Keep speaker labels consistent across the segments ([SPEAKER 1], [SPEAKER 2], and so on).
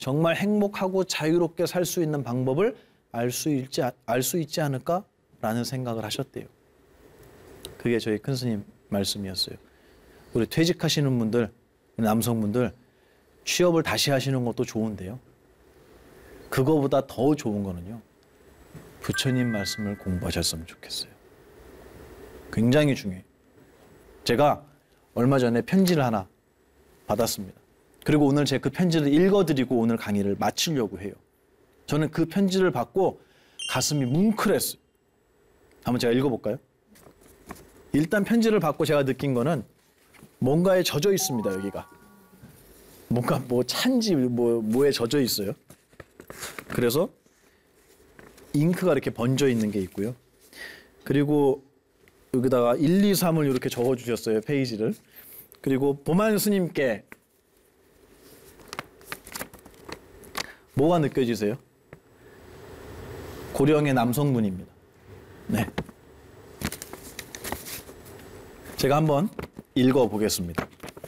[SPEAKER 1] 정말 행복하고 자유롭게 살 수 있는 방법을 알 수 있지 않을까라는 생각을 하셨대요. 그게 저희 큰 스님 말씀이었어요. 우리 퇴직하시는 분들, 남성분들 취업을 다시 하시는 것도 좋은데요. 그거보다 더 좋은 거는요. 부처님 말씀을 공부하셨으면 좋겠어요. 굉장히 중요해요. 제가 얼마 전에 편지를 하나 받았습니다. 그리고 오늘 제가 그 편지를 읽어드리고 오늘 강의를 마치려고 해요. 저는 그 편지를 받고 가슴이 뭉클했어요. 한번 제가 읽어볼까요? 일단 편지를 받고 제가 느낀 거는 뭔가에 젖어 있습니다. 여기가 뭔가 뭐 찬지 뭐에 젖어 있어요. 그래서 잉크가 이렇게 번져 있는 게 있고요. 그리고 여기다가 1, 2, 3을 이렇게 적어 주셨어요. 페이지를. 그리고 보만 스님께 뭐가 느껴지세요? 고령의 남성분입니다. 네. 제가 한번 읽어보겠습니다.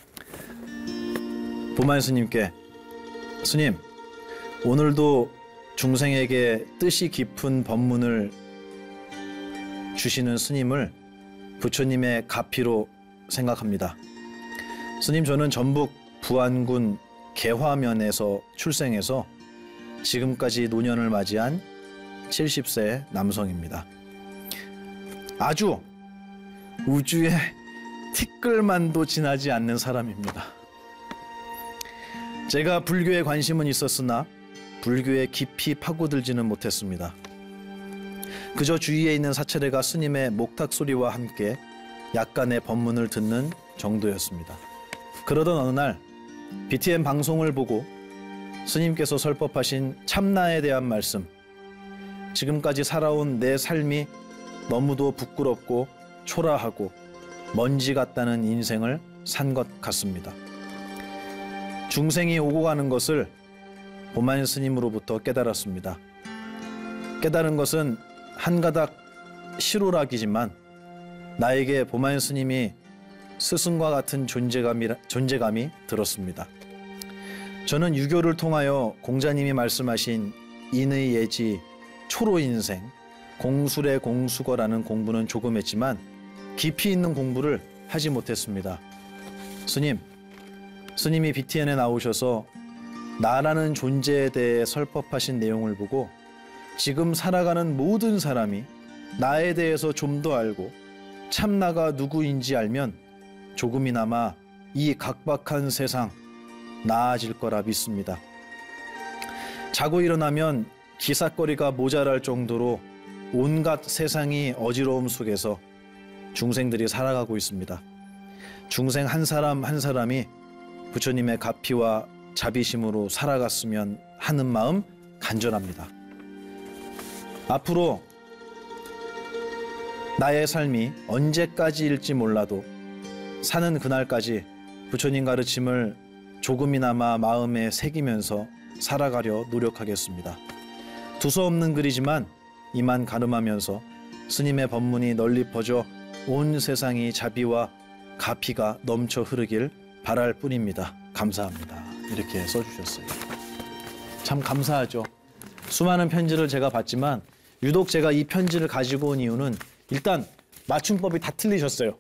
[SPEAKER 1] 보만 스님께, 스님, 오늘도 중생에게 뜻이 깊은 법문을 주시는 스님을 부처님의 가피로 생각합니다. 스님, 저는 전북 부안군 개화면에서 출생해서 지금까지 노년을 맞이한 70세 남성입니다. 아주 우주의 티끌만도 지나지 않는 사람입니다. 제가 불교에 관심은 있었으나 불교에 깊이 파고들지는 못했습니다. 그저 주위에 있는 사찰에가 스님의 목탁 소리와 함께 약간의 법문을 듣는 정도였습니다. 그러던 어느 날 BTN 방송을 보고 스님께서 설법하신 참나에 대한 말씀, 지금까지 살아온 내 삶이 너무도 부끄럽고 초라하고 먼지 같다는 인생을 산 것 같습니다. 중생이 오고 가는 것을 보만 스님으로부터 깨달았습니다. 깨달은 것은 한 가닥 시루락이지만 나에게 보만 스님이 스승과 같은 존재감이 들었습니다. 저는 유교를 통하여 공자님이 말씀하신 인의 예지, 초로 인생, 공술의 공수거라는 공부는 조금 했지만 깊이 있는 공부를 하지 못했습니다. 스님이 BTN에 나오셔서 나라는 존재에 대해 설법하신 내용을 보고 지금 살아가는 모든 사람이 나에 대해서 좀 더 알고 참나가 누구인지 알면 조금이나마 이 각박한 세상 나아질 거라 믿습니다. 자고 일어나면 기삿거리가 모자랄 정도로 온갖 세상이 어지러움 속에서 중생들이 살아가고 있습니다. 중생 한 사람 한 사람이 부처님의 가피와 자비심으로 살아갔으면 하는 마음 간절합니다. 앞으로 나의 삶이 언제까지일지 몰라도 사는 그날까지 부처님 가르침을 조금이나마 마음에 새기면서 살아가려 노력하겠습니다. 두서없는 글이지만 이만 가름하면서 스님의 법문이 널리 퍼져 온 세상이 자비와 가피가 넘쳐 흐르길 바랄 뿐입니다. 감사합니다. 이렇게 써주셨어요. 참 감사하죠. 수많은 편지를 제가 받지만 유독 제가 이 편지를 가지고 온 이유는 일단 맞춤법이 다 틀리셨어요.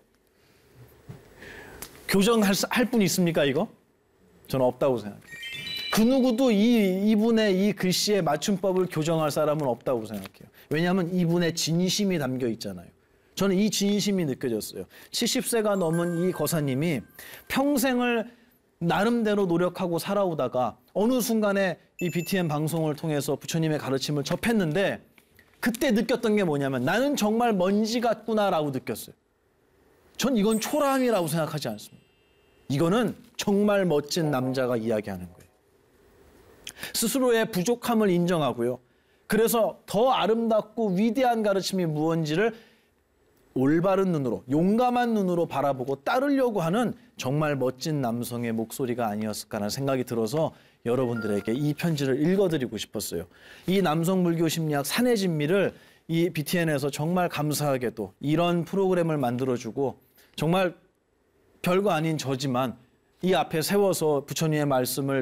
[SPEAKER 1] 교정할 분 있습니까 이거? 저는 없다고 생각해요. 그 누구도 이분의 이 글씨의 맞춤법을 교정할 사람은 없다고 생각해요. 왜냐하면 이분의 진심이 담겨 있잖아요. 저는 이 진심이 느껴졌어요. 70세가 넘은 이 거사님이 평생을 나름대로 노력하고 살아오다가 어느 순간에 이 BTN 방송을 통해서 부처님의 가르침을 접했는데 그때 느꼈던 게 뭐냐면 나는 정말 먼지 같구나라고 느꼈어요. 전 이건 초라함이라고 생각하지 않습니다. 이거는 정말 멋진 남자가 이야기하는 거예요. 스스로의 부족함을 인정하고요. 그래서 더 아름답고 위대한 가르침이 무언지를 올바른 눈으로, 용감한 눈으로 바라보고 따르려고 하는 정말 멋진 남성의 목소리가 아니었을까라는 생각이 들어서 여러분들에게 이 편지를 읽어드리고 싶었어요. 이 남성 불교 심리학 산의 진미를 이 BTN에서 정말 감사하게도 이런 프로그램을 만들어주고 정말 별거 아닌 저지만 이 앞에 세워서 부처님의 말씀을